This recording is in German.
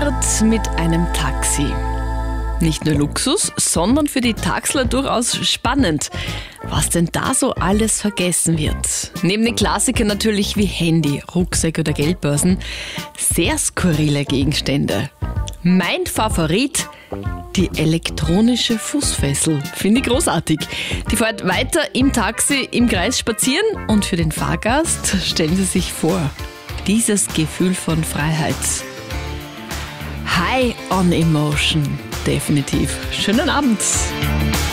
Fahrt mit einem Taxi. Nicht nur Luxus, sondern für die Taxler durchaus spannend, was denn da so alles vergessen wird. Neben den Klassikern natürlich wie Handy, Rucksack oder Geldbörsen, sehr skurrile Gegenstände. Mein Favorit, die elektronische Fußfessel. Finde ich großartig. Die fährt weiter im Taxi im Kreis spazieren und für den Fahrgast stellen Sie sich vor, dieses Gefühl von Freiheit. High on Emotion, definitiv. Schönen Abend.